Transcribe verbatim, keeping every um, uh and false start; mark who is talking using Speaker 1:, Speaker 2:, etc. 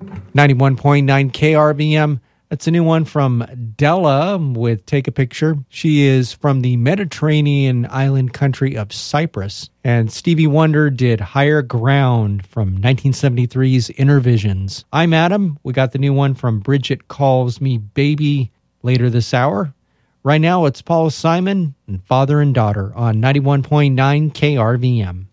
Speaker 1: ninety-one point nine K R V M. That's a new one from Della with Take a Picture. She is from the Mediterranean island country of Cyprus. And Stevie Wonder did Higher Ground from nineteen seventy-three's Inner Visions. I'm Adam. We got the new one from Bridget Calls Me Baby later this hour. Right now, it's Paul Simon and Father and Daughter on ninety-one point nine K R V M.